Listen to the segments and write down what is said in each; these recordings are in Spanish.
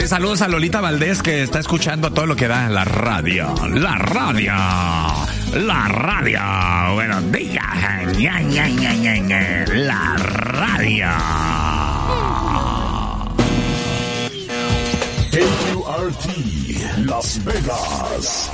saludos a Lolita Valdés, que está escuchando todo lo que da la radio. La radio. Buenos días. La radio. KQRT Las Vegas.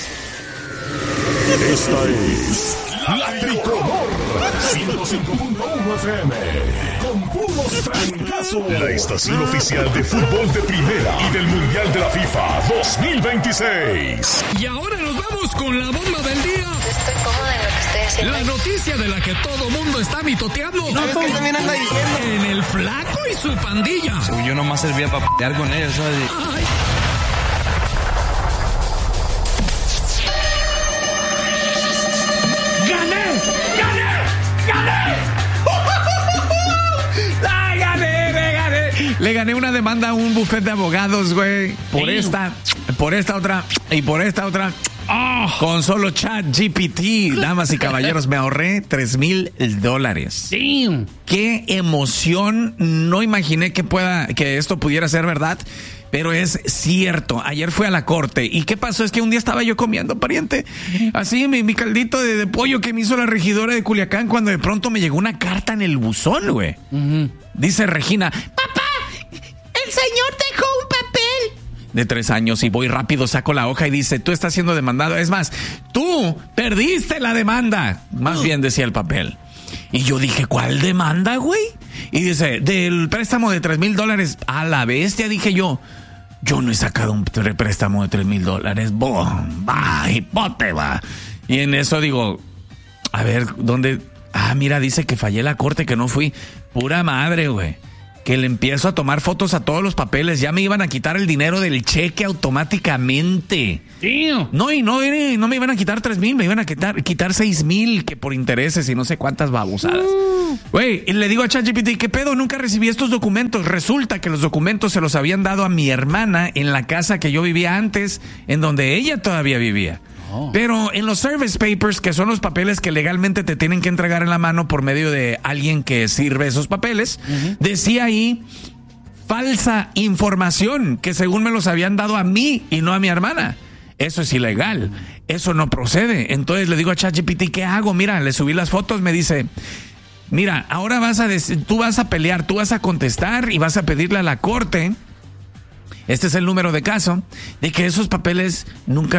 Esta es La Tricolor 105.1 FM con puros trancazos. La estación oficial de fútbol de primera y del Mundial de la FIFA 2026. Y ahora nos vamos con la bomba del día. Estoy cómoda en lo que estoy haciendo. La noticia de la que todo mundo está mitoteando. ¿Sabes qué también anda diciendo? En el Flaco y su pandilla. Yo nomás servía para pelear con ellos, ¿sabes? Ay. Le gané una demanda a un buffet de abogados, güey. Por esta otra y por esta otra. Oh, con solo ChatGPT, damas y caballeros, me ahorré $3,000. Qué emoción. No imaginé que esto pudiera ser verdad, pero es cierto. Ayer fui a la corte. ¿Y qué pasó? Es que un día estaba yo comiendo, pariente, así mi caldito de pollo que me hizo la regidora de Culiacán, cuando de pronto me llegó una carta en el buzón, güey. Dice Regina: papá, el señor dejó un papel de 3 años. Y voy rápido, saco la hoja y dice: tú estás siendo demandado. Es más, tú perdiste la demanda. Más bien decía el papel. Y yo dije: ¿cuál demanda, güey? Y dice: del préstamo de $3,000. A la bestia, dije yo. Yo no he sacado un préstamo de $3,000. Va, hipote, va. Y en eso digo: a ver, ¿dónde? Ah, mira, dice que fallé la corte, que no fui. Pura madre, güey. Que le empiezo a tomar fotos a todos los papeles. Ya me iban a quitar el dinero del cheque automáticamente. No, y no me iban a quitar 3,000, me iban a quitar 6,000, que por intereses y no sé cuántas babosadas. Güey, y le digo a ChatGPT: ¿qué pedo? Nunca recibí estos documentos. Resulta que los documentos se los habían dado a mi hermana en la casa que yo vivía antes, en donde ella todavía vivía. Pero en los service papers, que son los papeles que legalmente te tienen que entregar en la mano por medio de alguien que sirve esos papeles, decía ahí falsa información, que según me los habían dado a mí y no a mi hermana. Eso es ilegal, eso no procede. Entonces le digo a ChatGPT: ¿qué hago? Mira, le subí las fotos, me dice: mira, ahora tú vas a pelear, tú vas a contestar y vas a pedirle a la corte, este es el número de caso, de que esos papeles nunca